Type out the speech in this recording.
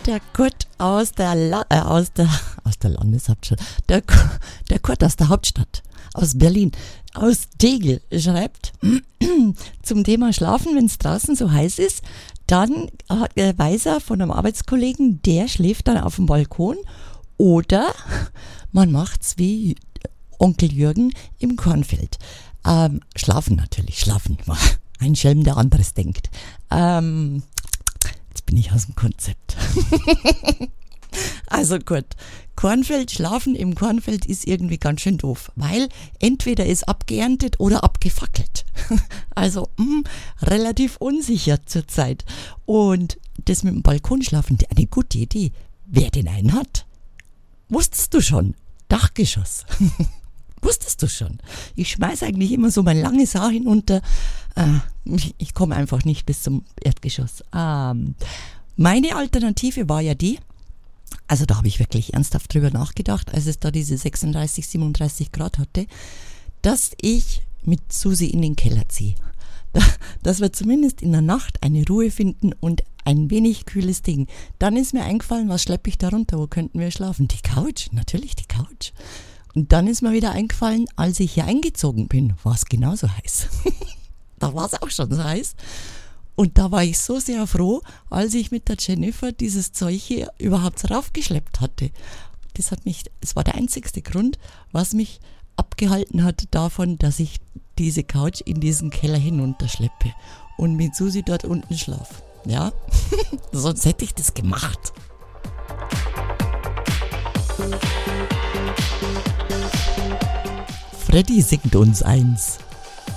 Der Kurt aus der Landeshauptstadt. Der Kurt aus der Hauptstadt, aus Berlin, aus Tegel, schreibt zum Thema Schlafen, wenn es draußen so heiß ist, dann weiß er von einem Arbeitskollegen, der schläft dann auf dem Balkon oder man macht's wie Onkel Jürgen im Kornfeld. Schlafen natürlich, schlafen. Ein Schelm, der anderes denkt. Jetzt bin ich aus dem Konzept. Also gut, Kornfeld, schlafen im Kornfeld ist irgendwie ganz schön doof, weil entweder ist abgeerntet oder abgefackelt. Also relativ unsicher zurzeit. Und das mit dem Balkonschlafen, eine gute Idee. Wer den einen hat? Wusstest du schon? Dachgeschoss. Wusstest du schon? Ich schmeiß eigentlich immer so mein langes Haar hinunter. Ich komme einfach nicht bis zum Erdgeschoss. Meine Alternative war ja die, also da habe ich wirklich ernsthaft drüber nachgedacht, als es da diese 36, 37 Grad hatte, dass ich mit Susi in den Keller ziehe. Dass wir zumindest in der Nacht eine Ruhe finden und ein wenig kühles Ding. Dann ist mir eingefallen, was schleppe ich da runter, wo könnten wir schlafen? Die Couch, natürlich die Couch. Und dann ist mir wieder eingefallen, als ich hier eingezogen bin, war es genauso heiß. Da war es auch schon so heiß. Und da war ich so sehr froh, als ich mit der Jennifer dieses Zeug hier überhaupt raufgeschleppt hatte. Es war der einzigste Grund, was mich abgehalten hat davon, dass ich diese Couch in diesen Keller hinunterschleppe und mit Susi dort unten schlafe. Ja, sonst hätte ich das gemacht. Freddy singt uns eins.